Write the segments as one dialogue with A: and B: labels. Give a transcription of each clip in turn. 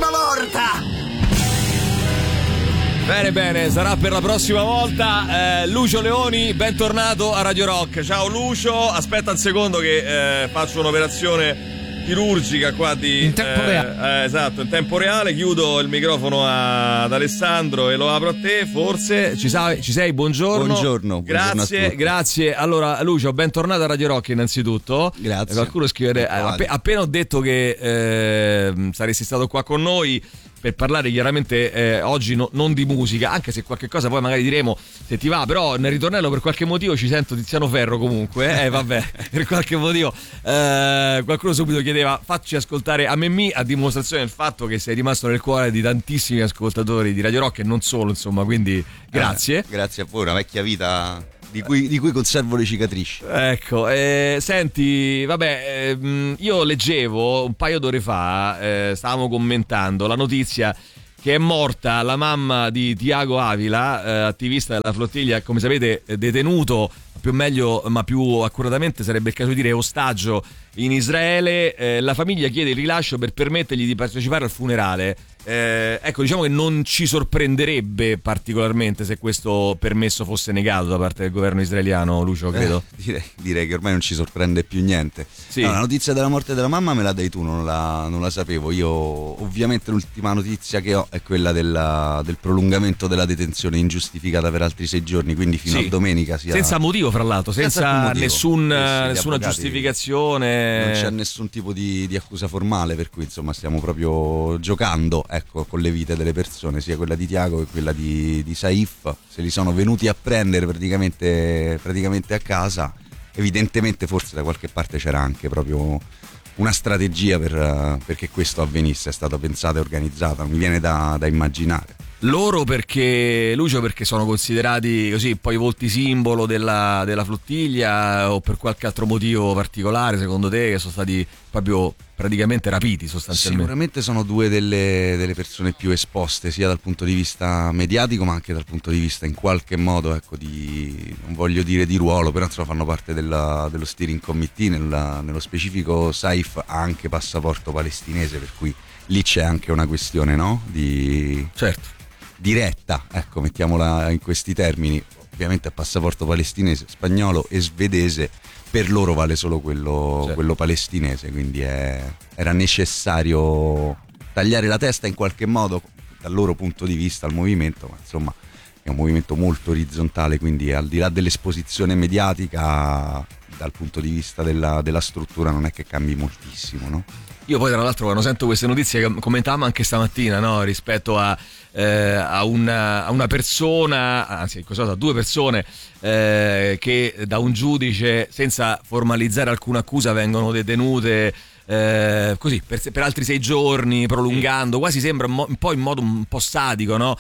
A: prossima volta!
B: Bene, sarà per la prossima volta. Lucio Leoni, bentornato a Radio Rock. Ciao Lucio, aspetta un secondo che faccio un'operazione chirurgica qua
C: in tempo reale.
B: Esatto, in tempo reale. Chiudo il microfono ad Alessandro e lo apro a te. Forse ci sei? Buongiorno. Grazie. Allora Lucio, bentornato a Radio Rock innanzitutto.
C: Grazie.
B: Qualcuno scrive appena ho detto che saresti stato qua con noi per parlare chiaramente oggi non di musica, anche se qualche cosa poi magari diremo se ti va, però nel ritornello per qualche motivo ci sento Tiziano Ferro comunque, vabbè, per qualche motivo qualcuno subito chiedeva facci ascoltare a Memmi, a dimostrazione del fatto che sei rimasto nel cuore di tantissimi ascoltatori di Radio Rock e non solo, insomma, quindi grazie.
C: Grazie a voi, una vecchia vita di cui conservo le cicatrici.
B: Ecco, senti, vabbè, io leggevo un paio d'ore fa, stavamo commentando la notizia che è morta la mamma di Tiago Avila, attivista della flottiglia, come sapete detenuto, ma più accuratamente sarebbe il caso di dire ostaggio in Israele. La famiglia chiede il rilascio per permettergli di partecipare al funerale. Ecco, diciamo che non ci sorprenderebbe particolarmente se questo permesso fosse negato da parte del governo israeliano, Lucio, credo.
C: Direi che ormai non ci sorprende più niente.
B: Sì.
C: No, la notizia della morte della mamma me la dai tu, non la sapevo. Io ovviamente l'ultima notizia che ho è quella del prolungamento della detenzione ingiustificata per altri 6 giorni, quindi fino a domenica
B: senza motivo, fra l'altro, senza nessuna
C: avvocati,
B: giustificazione.
C: Non c'è nessun tipo di accusa formale, per cui insomma stiamo proprio giocando, ecco, con le vite delle persone, sia quella di Tiago che quella di Saif. Se li sono venuti a prendere praticamente a casa, evidentemente forse da qualche parte c'era anche proprio una strategia perché questo avvenisse, è stata pensata e organizzata, mi viene da immaginare.
B: Loro perché, Lucio, perché sono considerati così poi volti simbolo della flottiglia, o per qualche altro motivo particolare secondo te, che sono stati proprio praticamente rapiti sostanzialmente?
C: Sicuramente sono due delle persone più esposte, sia dal punto di vista mediatico ma anche dal punto di vista in qualche modo, ecco, non voglio dire di ruolo, però insomma fanno parte dello steering committee. Nello specifico Saif ha anche passaporto palestinese, per cui lì c'è anche una questione, no?
B: Certo.
C: Diretta, ecco, mettiamola in questi termini. Ovviamente a passaporto palestinese, spagnolo e svedese, per loro vale solo quello palestinese, quindi era necessario tagliare la testa in qualche modo dal loro punto di vista al movimento, ma insomma è un movimento molto orizzontale, quindi al di là dell'esposizione mediatica, dal punto di vista della struttura non è che cambi moltissimo, no?
B: Io poi tra l'altro quando sento queste notizie, commentavamo anche stamattina, no? Rispetto a una persona, anzi in questo caso a 2 persone che da un giudice senza formalizzare alcuna accusa vengono detenute così per altri 6 giorni, prolungando, quasi sembra un po' in modo un po' sadico, no?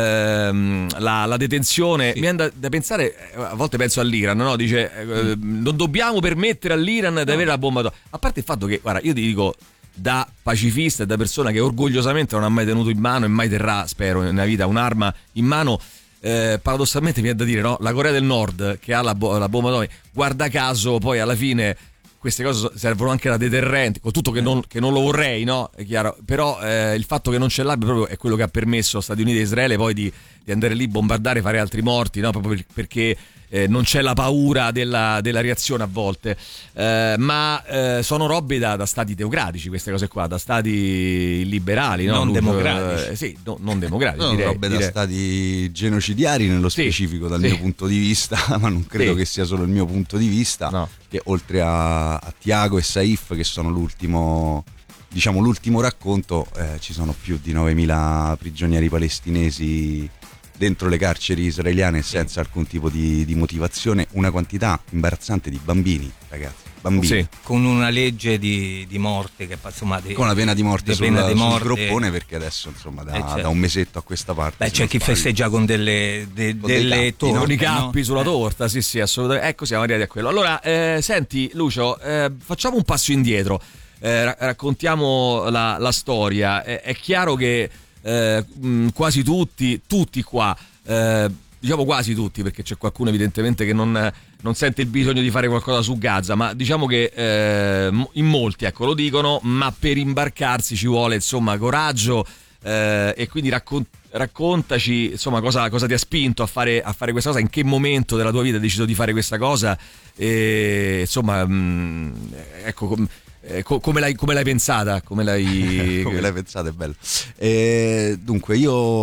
B: La detenzione. Mi viene da pensare, a volte penso all'Iran, no? Dice non dobbiamo permettere all'Iran di avere la bomba atomica. A parte il fatto che, guarda, io ti dico, da pacifista e da persona che orgogliosamente non ha mai tenuto in mano e mai terrà, spero, nella vita un'arma in mano, paradossalmente mi viene da dire, no? La Corea del Nord che ha la bomba atomica, guarda caso poi alla fine queste cose servono anche da deterrenti, con tutto che non lo vorrei, no? È chiaro, però il fatto che non ce l'abbia proprio è quello che ha permesso a Stati Uniti e Israele poi di andare lì, bombardare, fare altri morti, no? Proprio perché non c'è la paura della reazione a volte, ma sono robe da stati teocratici, queste cose qua, da stati liberali, no?
D: Non democratici.
B: Sì, non democratici,
C: no, robe da stati genocidiari nello specifico, dal mio punto di vista, ma non credo che sia solo il mio punto di vista,
B: no.
C: Che oltre a Tiago e Saif, che sono l'ultimo racconto, ci sono più di 9.000 prigionieri palestinesi dentro le carceri israeliane senza alcun tipo di motivazione, una quantità imbarazzante di bambini, ragazzi,
D: con una legge di morte che insomma
C: con la pena di morte sul groppone, perché adesso insomma da un mesetto a questa parte
D: c'è chi festeggia con delle
B: torni,
D: no?
B: cappi sulla torta, sì, assolutamente. Ecco, siamo arrivati a quello. Allora, senti Lucio, facciamo un passo indietro, raccontiamo la storia. È chiaro che quasi tutti qua diciamo quasi tutti, perché c'è qualcuno evidentemente che non sente il bisogno di fare qualcosa su Gaza, ma diciamo che in molti, ecco, lo dicono, ma per imbarcarsi ci vuole insomma coraggio, e quindi raccontaci insomma cosa ti ha spinto a fare questa cosa, in che momento della tua vita hai deciso di fare questa cosa, e insomma ecco come l'hai pensata, come l'hai
C: pensata, è bello. Dunque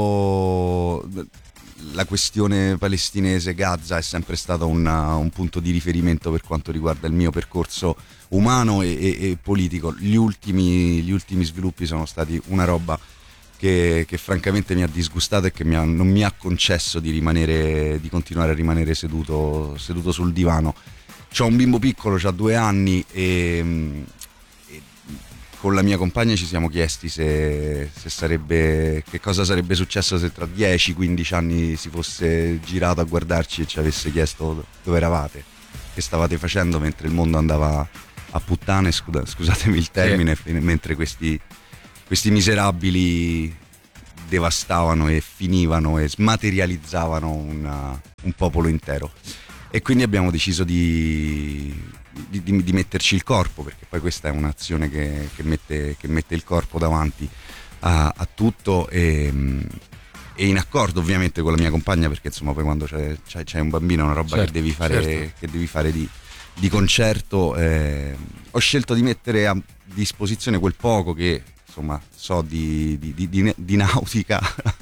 C: la questione palestinese, Gaza, è sempre stata un punto di riferimento per quanto riguarda il mio percorso umano e politico. Gli ultimi sviluppi sono stati una roba che francamente mi ha disgustato e che non mi ha concesso di continuare a rimanere seduto sul divano. C'ho un bimbo piccolo, c'ha 2 anni, e con la mia compagna ci siamo chiesti che cosa sarebbe successo se tra 10-15 anni si fosse girato a guardarci e ci avesse chiesto dove eravate, che stavate facendo mentre il mondo andava a puttane, scusatemi il termine, mentre questi miserabili devastavano e finivano e smaterializzavano un popolo intero. E quindi abbiamo deciso di metterci il corpo, perché poi questa è un'azione che mette il corpo davanti a tutto, e in accordo ovviamente con la mia compagna, perché insomma poi quando c'hai un bambino è una roba, certo, che devi fare di concerto. Ho scelto di mettere a disposizione quel poco che insomma so di nautica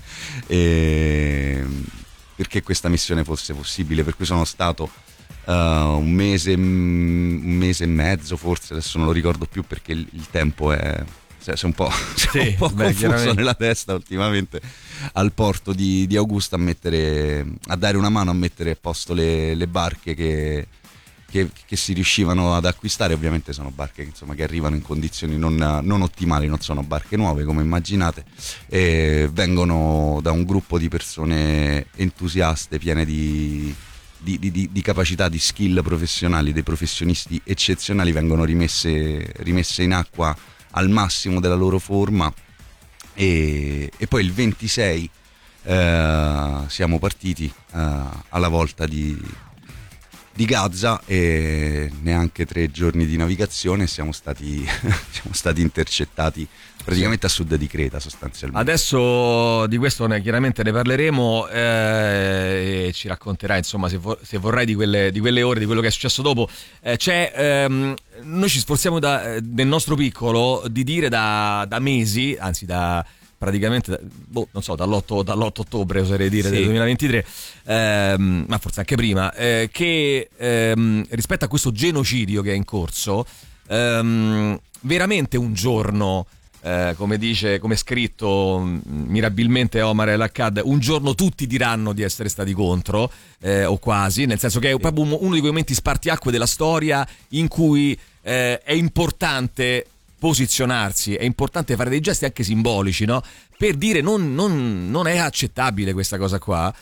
C: perché questa missione fosse possibile, per cui sono stato un mese e mezzo, forse, adesso non lo ricordo più perché il tempo si è un po' confuso nella testa ultimamente, al porto di Augusta a dare una mano a mettere a posto le barche che si riuscivano ad acquistare. Ovviamente sono barche che arrivano in condizioni non ottimali, non sono barche nuove come immaginate, e vengono da un gruppo di persone entusiaste, piene di capacità, di skill professionali, dei professionisti eccezionali, vengono rimesse in acqua al massimo della loro forma, e poi il 26 siamo partiti alla volta di Gaza, e neanche 3 giorni di navigazione siamo stati intercettati praticamente a sud di Creta, sostanzialmente.
B: Adesso di questo chiaramente ne parleremo, e ci racconterai insomma se vorrai di quelle ore, di quello che è successo dopo. Noi ci sforziamo nel nostro piccolo di dire da mesi, anzi praticamente dall'8 ottobre oserei dire, sì, del 2023, ma forse anche prima, che rispetto a questo genocidio che è in corso, veramente un giorno, come è scritto mirabilmente Omar El-Akkad, un giorno tutti diranno di essere stati contro, o quasi, nel senso che è proprio uno di quei momenti spartiacque della storia in cui è importante posizionarsi, è importante fare dei gesti anche simbolici, no? Per dire non è accettabile questa cosa qua.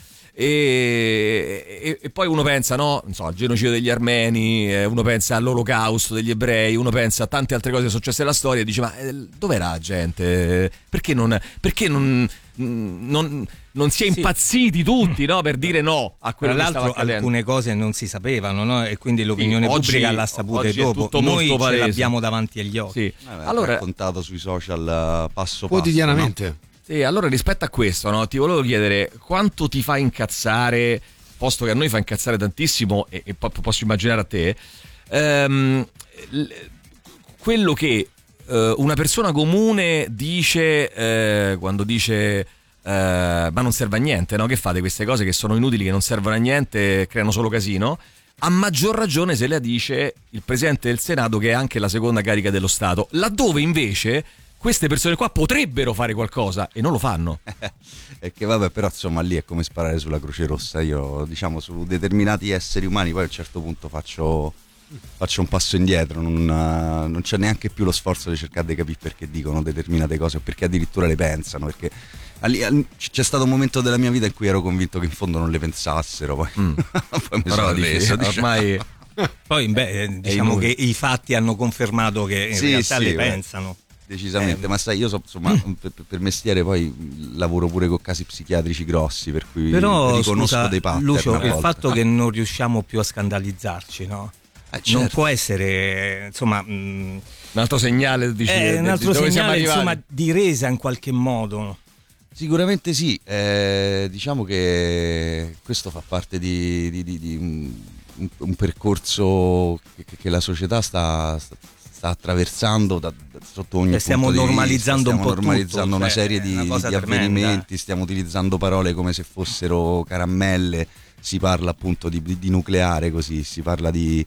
B: E poi uno pensa, no, non so, al genocidio degli armeni, uno pensa all'olocausto degli ebrei, uno pensa a tante altre cose successe nella storia e dice: ma dov'era la gente? Perché non si è impazziti tutti, no, per dire no a quello che stava accadendo?
D: Alcune cose non si sapevano, no? E quindi l'opinione pubblica l'ha sapute dopo. Noi ce l'abbiamo davanti agli occhi.
B: Sì.
C: Allora, raccontato sui social passo
A: quotidianamente,
C: no?
B: Sì, allora rispetto a questo, no, ti volevo chiedere quanto ti fa incazzare, posto che a noi fa incazzare tantissimo, e posso immaginare a te, quello che una persona comune dice quando dice ma non serve a niente, no? Che fate queste cose che sono inutili, che non servono a niente, creano solo casino. A maggior ragione se la dice il Presidente del Senato, che è anche la seconda carica dello Stato, laddove invece queste persone qua potrebbero fare qualcosa e non lo fanno.
C: E che vabbè, però insomma lì è come sparare sulla Croce Rossa. Io, diciamo, su determinati esseri umani poi a un certo punto faccio un passo indietro, non c'è neanche più lo sforzo di cercare di capire perché dicono determinate cose o perché addirittura le pensano, perché c'è stato un momento della mia vita in cui ero convinto che in fondo non le pensassero, poi mi sono reso,
B: ormai
D: poi diciamo che i fatti hanno confermato che in realtà le pensano.
C: Decisamente, ma sai, io insomma, per mestiere poi lavoro pure con casi psichiatrici grossi, per cui
D: però,
C: riconosco dei pattern.
D: Lucio, il fatto che non riusciamo più a scandalizzarci, no?
C: Certo.
D: Non può essere, insomma,
B: un altro segnale, dici,
D: un altro segnale, insomma, di resa in qualche modo.
C: Sicuramente sì, diciamo che questo fa parte di un percorso che la società sta attraversando sotto ogni
D: stiamo
C: punto
D: normalizzando
C: di vista.
D: un po'
C: normalizzando
D: tutto,
C: una serie di avvenimenti, stiamo utilizzando parole come se fossero caramelle, si parla appunto di nucleare, così si parla di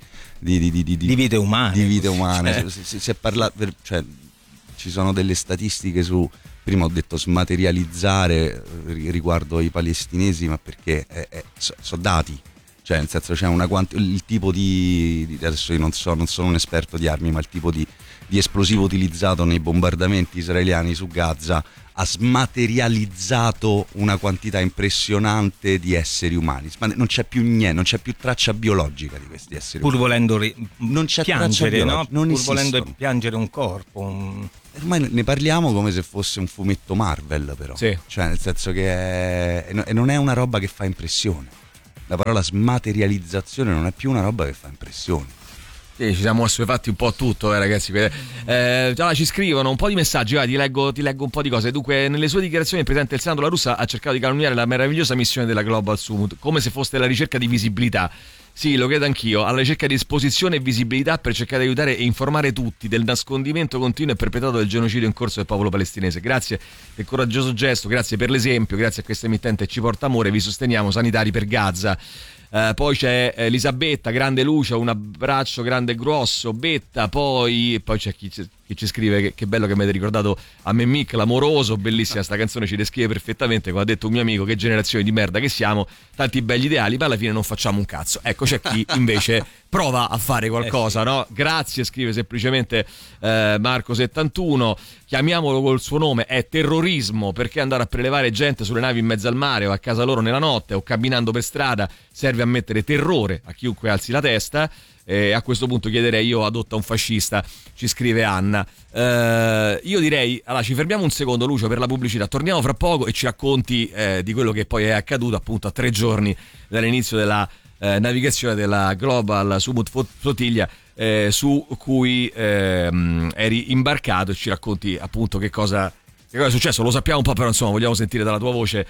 D: vite umane,
C: di vite umane. Si è parlato, cioè, ci sono delle statistiche su, prima ho detto smaterializzare riguardo ai palestinesi, ma perché sono dati. Cioè, nel senso, c'è il tipo di adesso io non sono un esperto di armi, ma il tipo di esplosivo utilizzato nei bombardamenti israeliani su Gaza ha smaterializzato una quantità impressionante di esseri umani. Non c'è più niente, non c'è più traccia biologica di questi esseri umani.
D: Pur volendo
C: non c'è
D: piangere, no?
C: Non
D: pur
C: esistono.
D: volendo piangere un corpo.
C: Ormai ne parliamo come se fosse un fumetto Marvel, però.
B: Sì.
C: Cioè, nel senso che non è una roba che fa impressione. La parola smaterializzazione non è più una roba che fa impressione.
B: Sì, ci siamo assuefatti un po' a tutto, ragazzi. Già ci scrivono un po' di messaggi, ti leggo un po' di cose. Dunque, nelle sue dichiarazioni il presidente del Senato La Russa ha cercato di calunniare la meravigliosa missione della Global Summit, come se fosse la ricerca di visibilità. Sì, lo credo anch'io, alla ricerca di esposizione e visibilità per cercare di aiutare e informare tutti del nascondimento continuo e perpetrato del genocidio in corso del popolo palestinese. Grazie del coraggioso gesto, grazie per l'esempio, grazie a questa emittente Ci Porta Amore, vi sosteniamo, sanitari per Gaza. Poi c'è Elisabetta, grande Lucia, un abbraccio grande e grosso, Betta, poi c'è chi ci scrive che bello che mi avete ricordato a me Mick, l'amoroso, bellissima sta canzone, ci descrive perfettamente, come ha detto un mio amico, che generazione di merda che siamo, tanti belli ideali ma alla fine non facciamo un cazzo. Ecco, c'è chi invece prova a fare qualcosa, no? Grazie, scrive semplicemente Marco71, chiamiamolo col suo nome, è terrorismo, perché andare a prelevare gente sulle navi in mezzo al mare o a casa loro nella notte o camminando per strada serve a mettere terrore a chiunque alzi la testa. A questo punto chiederei io adotta un fascista, ci scrive Anna. Io direi, allora ci fermiamo un secondo, Lucio, per la pubblicità, torniamo fra poco e ci racconti di quello che poi è accaduto appunto a 3 giorni dall'inizio della navigazione della Global Summit Flottiglia, su cui eri imbarcato, e ci racconti appunto che cosa è successo. Lo sappiamo un po', però insomma vogliamo sentire dalla tua voce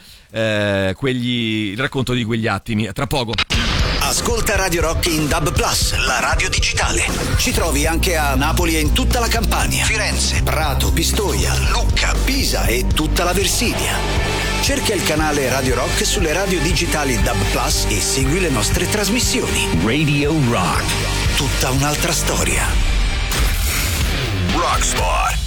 B: il racconto di quegli attimi. Tra poco.
A: Ascolta Radio Rock in DAB+, la radio digitale. Ci trovi anche a Napoli e in tutta la Campania, Firenze, Prato, Pistoia, Lucca, Pisa e tutta la Versilia. Cerca il canale Radio Rock sulle radio digitali DAB+ e segui le nostre trasmissioni. Radio Rock, tutta un'altra storia. Rockspot.